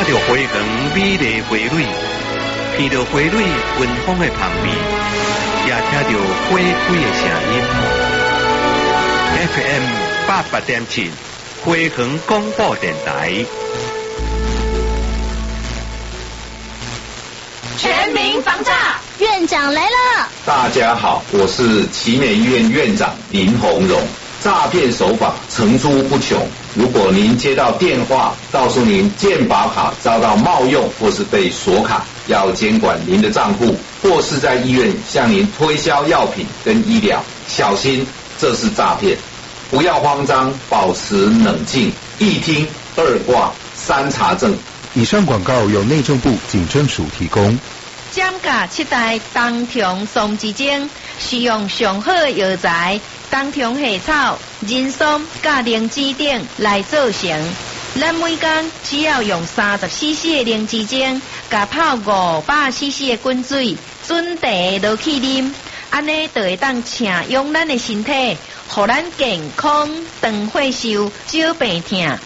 看到花园美丽花蕊，闻到花蕊芬芳的香味，也听到花开的声音。FM 88.7，花园广播电台。 全民防诈，院长来了！ 大家好，我是奇美医院院长林鸿荣。诈骗手法层出不穷，如果您接到电话告诉您健保卡遭到冒用或是被锁卡，要监管您的账户，或是在医院向您推销药品跟医疗，小心这是诈骗。不要慌张，保持冷静，一听二挂三查证。 以上广告由内政部警政署提供。 giảm价7代冬虫松之精，使用上好药材冬虫夏草、人参、甲灵芝等来做成。咱每天只要用30cc 的灵芝精，甲泡500cc 的滚水，准茶落去啉，安尼就会当请用咱的身体，互咱健康、长寿寿、少病痛。